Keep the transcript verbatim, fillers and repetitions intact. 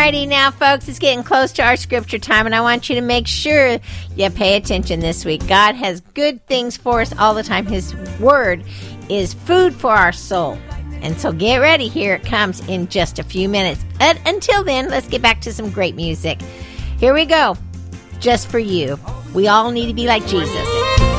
righty now, folks. It's getting close to our scripture time, and I want you to make sure you pay attention this week. God has good things for us all the time. His word is food for our soul. And so get ready. Here it comes in just a few minutes. And until then, let's get back to some great music. Here we go. Just for you. We all need to be like Jesus.